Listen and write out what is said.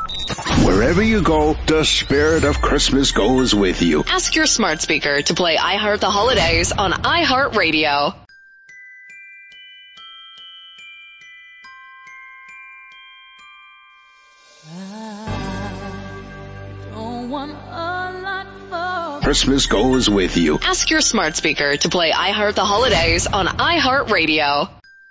Wherever you go, the spirit of Christmas goes with you. Ask your smart speaker to play I Heart the Holidays on iHeartRadio. Christmas goes with you. Ask your smart speaker to play I Heart the Holidays on iHeartRadio.